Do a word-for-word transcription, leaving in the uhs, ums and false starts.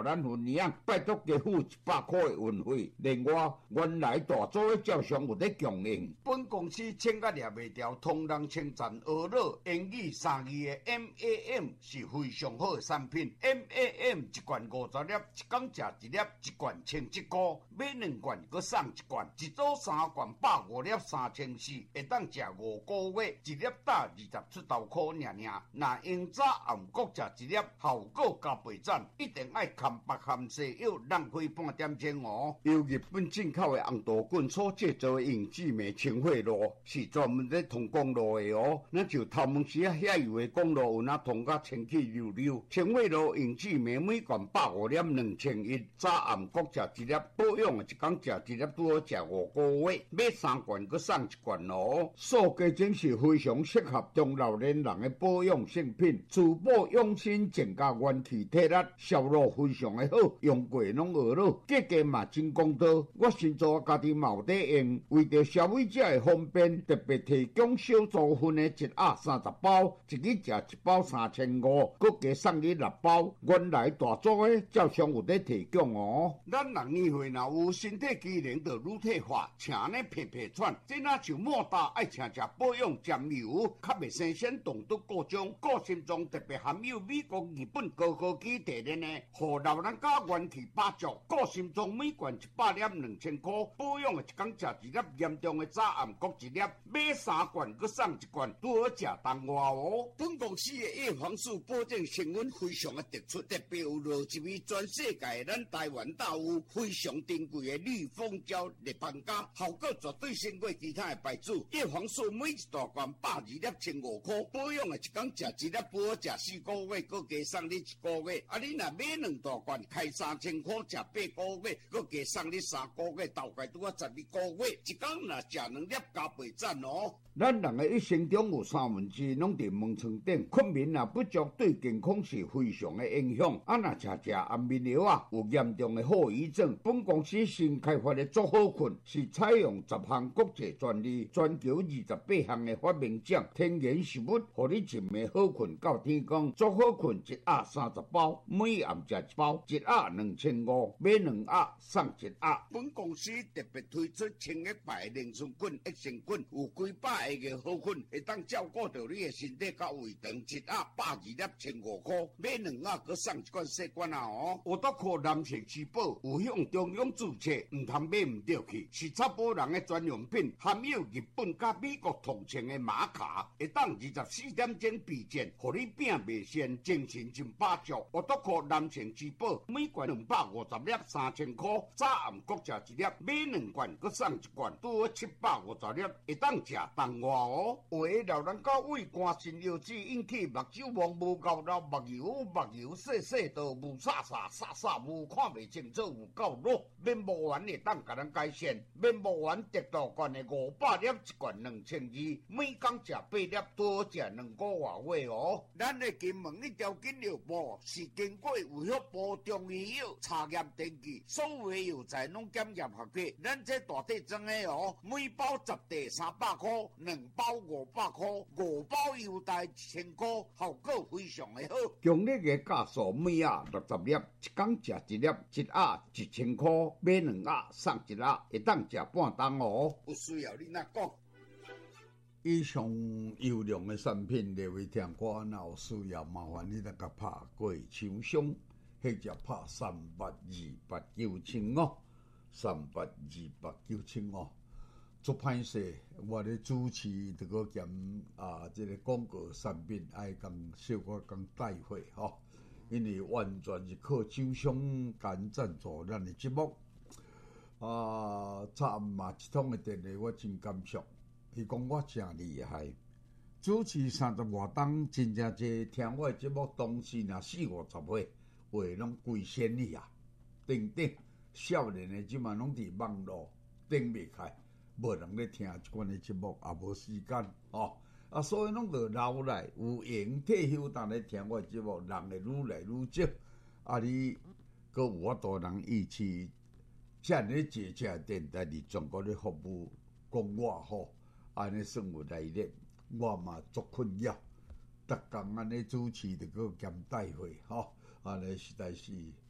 咱分领，拜托加付一百块的运费。另外，原来大组的照常有咧供应。本公司请甲掠袂掉，通人称赞俄乐英语三字的 M A M 是非常好的产品。M A M 一罐五十粒，一工食一粒，一罐千一块，买两罐搁送一罐，一组三罐百五粒三千四，会当食五个月，一粒打二十出头块尔尔。若用早暗各食一粒，效果加倍赞，一定爱含白含西药，浪费半点钟哦。由日本进口的红豆棍所制造的永志美清血露，是专门咧通公路的哦。那就头毛时啊，遐油的公路有那通甲清气溜溜。清血露永志美每罐百五粒两千一，早暗各食一粒，保养的一工食一粒拄好食五个月，买三罐搁送一罐哦。素鸡精是非常适合中老年人的保养性品，自保养生，增加元气体力，效果非常的好，用过拢学了，价格嘛真公道。我先做家己嘛有在用，为着消费者的方便，特别提供小组分的一盒三十包，一日食一包三千五，搁加送你六包。原来大组的照常有在提供哦。咱人年岁若有身体机能就乳退化，请呢皮皮喘，这哪就莫大爱请食保养酱油，较袂生鲜冻毒各种，个性中特别含有美国、日本高科技提炼的，互老人家元气八足。个性中每罐一百粒两千块，保养的一工食一粒，严重的早暗各一粒，买三罐搁送一罐，拄好食当外哦。本公司的叶黄素保证成分非常的突出，特别有落一味全世界咱台湾大有非常珍贵的绿蜂胶立邦加，效果绝对胜过其他的牌子。叶黄素每一大罐百二粒千五块，保养的一工食一粒，拄好食四个月，搁加送你一个月。啊，你若买两大罐，开三千块，食八个月，搁加送你三个月，大概拄啊十二个月，一工若食两粒加倍赞哦。咱人的一生中有三分之拢伫门床顶，困眠啊不足对健康是非常的影响。啊，若食食安眠药啊，有严重的后遗症。本公司新开发的足好困，是采用十项国际专利，全球二十八项的发明奖，天然食物，互你一暝好困到天光。足好困一盒三十包，每暗食一包，一盒两千五，买两盒送一盒。本公司特别推出清液牌凝酸菌、益生菌，有几百个嘅好菌，会当照顾到你的身体甲胃肠。一盒百二粒千五块，买两盒佮送一罐细罐啊哦。我都靠男性之宝，有向中央注册，唔通买唔对去。是插保人的专用品，含有日本甲美国同情的马卡，会当二十四点钟避震，互你病袂先，精神真饱足。我都靠男性之宝，每罐两百五十粒，三千块，早暗各食一粒，买两罐佮送一罐，拄好七百五十粒，会当食当外哦。有的老人家胃寒肾腰子引起目睭蒙无够老，目睭目睭细细道无煞煞煞煞无看袂清楚，有够弱。面膜丸会当甲咱改善，面膜丸得到罐的五百粒，一罐两千二，每工食八粒，多食两个外月哦。咱的金门一条金药部是经过有效部中医药查验登记，所有的药材拢检验合格。咱这大体装的哦，每包十袋三百块，两包五百块，五包优待一千块，效果非常的好。强烈的价数每盒六十粒，一工食一粒，一盒一千块，买两盒送一盒，会当食半当哦。有需要你哪讲？以上优良的产品，各位听歌若有需要，麻烦你来甲拍过厂商，或者拍三八二八九七五，三八二八九七五。做歹势，我咧主持这个兼啊，这个广告产品爱讲小可讲带货吼，因为完全是靠厂商干赞助咱的节目。啊，昨暗嘛一通的电话，我真感谢。伊讲我真厉害，主持三十外档，真正济听我的节目，当时若四五十岁，话拢规仙里啊，顶顶少年的即嘛拢伫网络顶袂开。无人咧听即款的节目，也无时间哦，啊，所以拢着留来有闲退休，当咧听我的节目，人会愈来愈少。啊，你搁有法度人义气，遮尔济只电台伫全国咧服务，讲我好，安尼算有来历，我嘛足困扰。逐工安尼主持着搁兼带货，吼，安尼实在是